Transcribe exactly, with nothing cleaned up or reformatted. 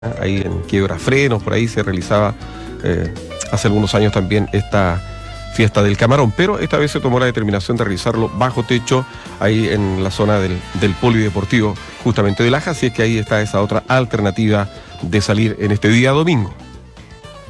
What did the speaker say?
ahí en Quiebra Frenos, por ahí se realizaba eh, hace algunos años también esta fiesta del camarón, pero esta vez se tomó la determinación de realizarlo bajo techo, ahí en la zona del, del polideportivo justamente de Laja, así es que ahí está esa otra alternativa de salir en este día domingo.